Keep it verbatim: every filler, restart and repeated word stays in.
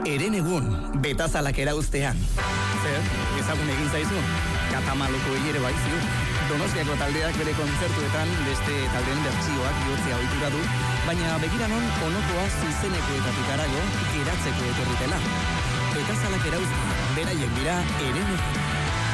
eren egun, betazalak erauztean. Zer, ezagun egin zaizu? Katamaloko ere bai ziur. Donostiako taldeak bere kontzertuetan beste taldeen bertsioak jotzea ohitura du, baina begiranon onokoa zuzenekoetatik harago geratzeko etorritela. Betazalak erauztean, beraiek dira eren egun.